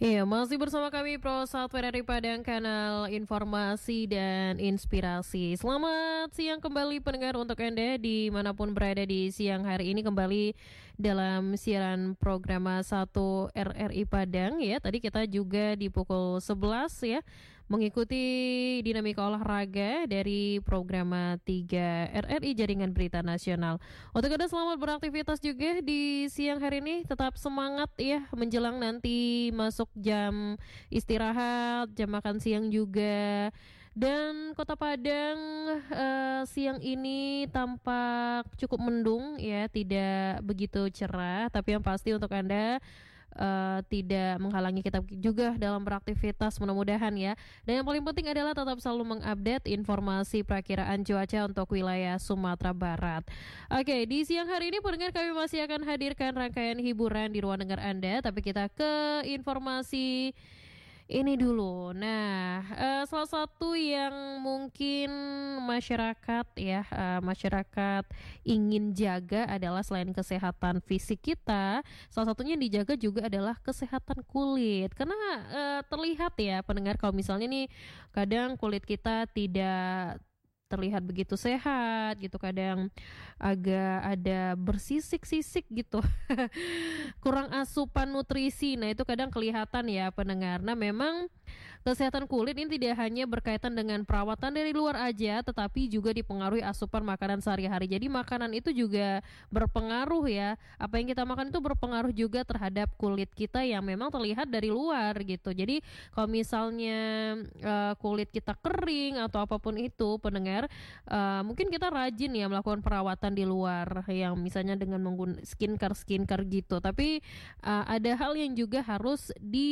Iya, masih bersama kami Pro Software dari Padang, kanal informasi dan inspirasi. Selamat siang kembali pendengar untuk Anda dimanapun berada di siang hari ini, kembali dalam siaran program 1 RRI Padang ya. Tadi kita juga di pukul 11 ya, mengikuti dinamika olahraga dari program 3 RRI Jaringan Berita Nasional. Untuk Anda selamat beraktivitas juga di siang hari ini, tetap semangat ya menjelang nanti masuk jam istirahat, jam makan siang juga. Dan Kota Padang siang ini tampak cukup mendung ya, tidak begitu cerah, tapi yang pasti untuk Anda tidak menghalangi kita juga dalam beraktivitas, mudah-mudahan ya. Dan yang paling penting adalah tetap selalu mengupdate informasi perakiraan cuaca untuk wilayah Sumatera Barat. Oke, di siang hari ini pendengar kami masih akan hadirkan rangkaian hiburan di ruang dengar Anda, tapi kita ke informasi ini dulu. Nah, salah satu yang mungkin masyarakat ingin jaga adalah selain kesehatan fisik kita, salah satunya yang dijaga juga adalah kesehatan kulit. Karena terlihat ya pendengar, kalau misalnya nih kadang kulit kita tidak terlihat begitu sehat gitu, kadang agak ada bersisik-sisik gitu kurang asupan nutrisi. Nah itu kadang kelihatan ya pendengar. Nah memang kesehatan kulit ini tidak hanya berkaitan dengan perawatan dari luar aja, tetapi juga dipengaruhi asupan makanan sehari-hari. Jadi makanan itu juga berpengaruh ya. Apa yang kita makan itu berpengaruh juga terhadap kulit kita yang memang terlihat dari luar gitu. Jadi kalau misalnya kulit kita kering atau apapun itu pendengar, mungkin kita rajin ya melakukan perawatan di luar, yang misalnya dengan menggunakan skincare gitu. Tapi ada hal yang juga harus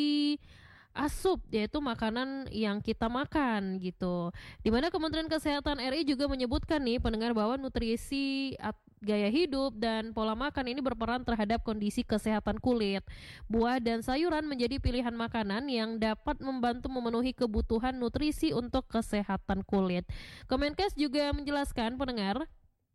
asup, yaitu makanan yang kita makan gitu. Dimana Kementerian Kesehatan RI juga menyebutkan nih pendengar bahwa nutrisi, gaya hidup dan pola makan ini berperan terhadap kondisi kesehatan kulit. Buah dan sayuran menjadi pilihan makanan yang dapat membantu memenuhi kebutuhan nutrisi untuk kesehatan kulit. Kemenkes juga menjelaskan pendengar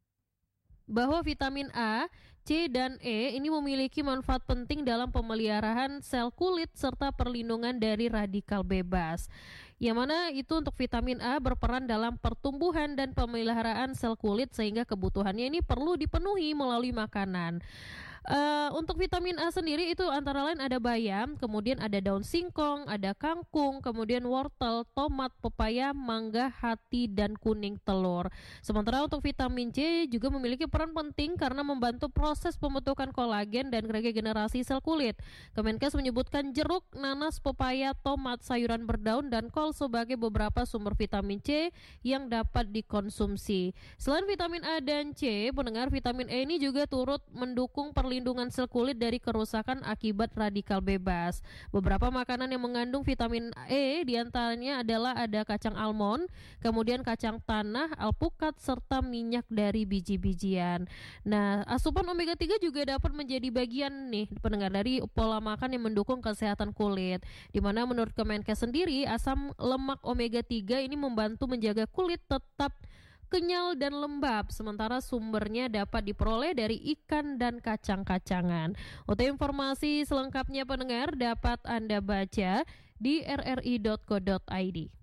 bahwa vitamin A, C, dan E ini memiliki manfaat penting dalam pemeliharaan sel kulit serta perlindungan dari radikal bebas. Yang mana itu untuk vitamin A berperan dalam pertumbuhan dan pemeliharaan sel kulit, sehingga kebutuhannya ini perlu dipenuhi melalui makanan. Untuk vitamin A sendiri itu antara lain ada bayam, kemudian ada daun singkong, ada kangkung, kemudian wortel, tomat, pepaya, mangga, hati, dan kuning telur. Sementara untuk vitamin C juga memiliki peran penting karena membantu proses pembentukan kolagen dan regenerasi sel kulit. Kemenkes menyebutkan jeruk, nanas, pepaya, tomat, sayuran berdaun, dan kol sebagai beberapa sumber vitamin C yang dapat dikonsumsi. Selain vitamin A dan C, pendengar, vitamin E ini juga turut mendukung perlindungan sel kulit dari kerusakan akibat radikal bebas. Beberapa makanan yang mengandung vitamin E diantaranya adalah ada kacang almond, kemudian kacang tanah, alpukat, serta minyak dari biji-bijian. Nah, asupan omega 3 juga dapat menjadi bagian nih pendengar dari pola makan yang mendukung kesehatan kulit. Dimana menurut Kemenkes sendiri, asam lemak omega 3 ini membantu menjaga kulit tetap kenyal dan lembab, sementara sumbernya dapat diperoleh dari ikan dan kacang-kacangan. Untuk informasi selengkapnya pendengar dapat Anda baca di rri.co.id.